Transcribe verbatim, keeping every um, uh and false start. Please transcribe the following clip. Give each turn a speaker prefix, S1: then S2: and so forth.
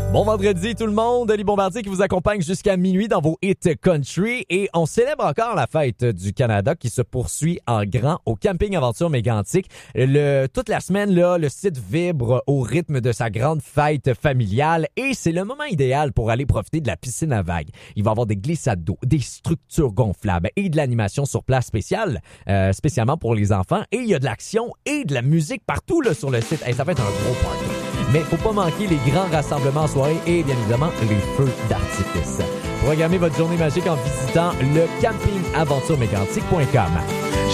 S1: Bon vendredi tout le monde, Ali Bombardier qui vous accompagne jusqu'à minuit dans vos hits country et on célèbre encore la fête du Canada qui se poursuit en grand au Camping Aventure Mégantic. Le, toute la semaine, là, le site vibre au rythme de sa grande fête familiale et c'est le moment idéal pour aller profiter de la piscine à vagues. Il va y avoir des glissades d'eau, des structures gonflables et de l'animation sur place spéciale, euh, spécialement pour les enfants. Et il y a de l'action et de la musique partout là, sur le site. Hey, ça va être un gros party. Mais faut pas manquer les grands rassemblements en soirée et bien évidemment les feux d'artifice. Programmez votre journée magique en visitant le camping aventure mégantic point com.